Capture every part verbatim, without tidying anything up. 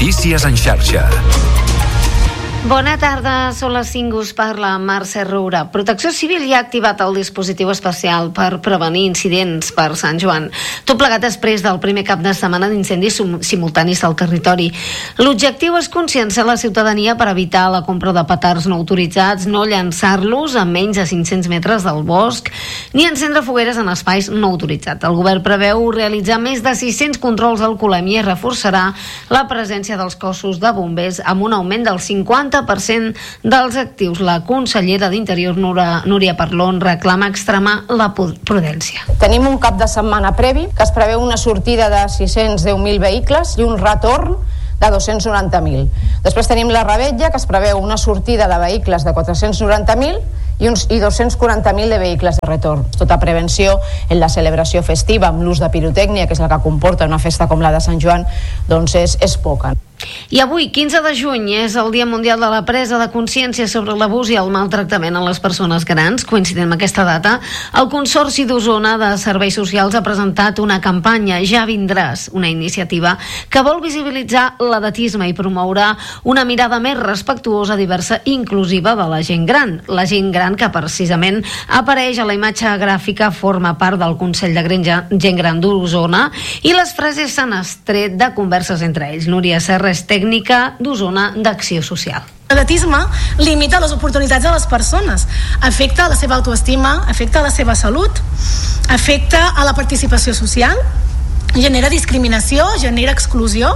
Notícies en xarxa. Bona tarda, són les cinc, us parla Mercè Roura. Protecció Civil ja ha activat el dispositiu especial per prevenir incidents per Sant Joan. Tot plegat després del primer cap de setmana d'incendis simultanis al territori. L'objectiu és conscienciar la ciutadania per evitar la compra de petards no autoritzats, no llançar-los a menys de cinc-cents metres del bosc, ni encendre fogueres en espais no autoritzats. El govern preveu realitzar més de sis-cents controls d'alcoholèmia i reforçarà la presència dels cossos de bombers amb un augment del cinquanta per cent dels actius. La consellera d'Interior, Núria Parlon, reclama extremar la prudència. Tenim un cap de setmana previ que es preveu una sortida de sis-cents deu mil vehicles i un retorn de dos-cents noranta mil. Després tenim la revetlla, que es preveu una sortida de vehicles de quatre-cents noranta mil i, uns, i dos-cents quaranta mil de vehicles de retorn. Tota prevenció en la celebració festiva amb l'ús de pirotècnia, que és la que comporta una festa com la de Sant Joan, doncs és, és poca. I avui, quinze de juny, és el Dia Mundial de la Presa de Consciència sobre l'abús i el maltractament a les persones grans. Coincidint amb aquesta data, el Consorci d'Osona de Serveis Socials ha presentat una campanya, Ja vindràs, una iniciativa que vol visibilitzar l'edatisme i promoure una mirada més respectuosa, diversa i inclusiva de la gent gran. La gent gran que precisament apareix a la imatge gràfica forma part del Consell de Gent Gran d'Osona i les frases s'han extret de converses entre ells. Núria Serra és tècnica d'Osona d'Acció Social. L'edatisme limita les oportunitats de les persones, afecta la seva autoestima, afecta la seva salut, afecta a la participació social, genera discriminació, genera exclusió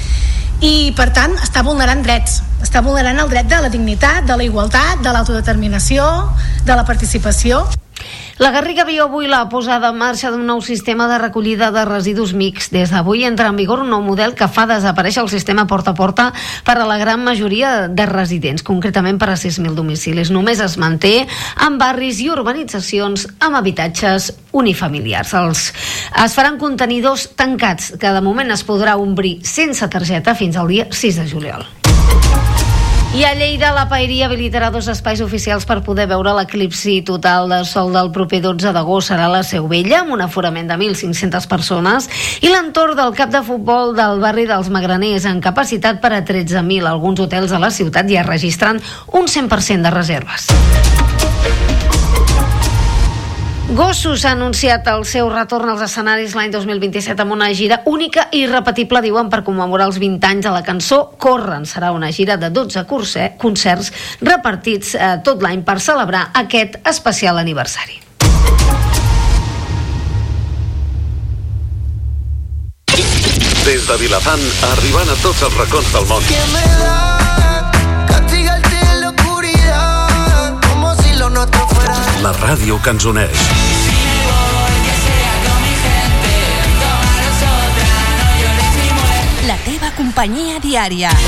i, per tant, està vulnerant drets. Està vulnerant el dret de la dignitat, de la igualtat, de l'autodeterminació, de la participació. La Garriga viu avui la posada en marxa d'un nou sistema de recollida de residus mixt. Des d'avui entra en vigor un nou model que fa desaparèixer el sistema porta a porta per a la gran majoria de residents, concretament per a sis mil domicilis. Només es manté en barris i urbanitzacions amb habitatges unifamiliars. Els, es faran contenidors tancats, que de moment es podrà obrir sense targeta fins al dia sis de juliol. I a Lleida, la Paeria habilitarà dos espais oficials per poder veure l'eclipsi total de sol del proper dotze d'agost. Serà la Seu Vella, amb un aforament de mil cinc-centes persones, i l'entorn del camp de futbol del barri dels Magraners, amb capacitat per a tretze mil. Alguns hotels a la ciutat ja registren un cent per cent de reserves. Gossos ha anunciat el seu retorn als escenaris l'any dos mil vint-i-set amb una gira única i irrepetible, diuen, per commemorar els vint anys de la cançó Corren. Serà una gira de dotze concerts repartits eh, tot l'any per celebrar aquest especial aniversari. Des de Vilafant, arribant a tots els racons del món. La ràdio que ens uneix. La teva companyia diària.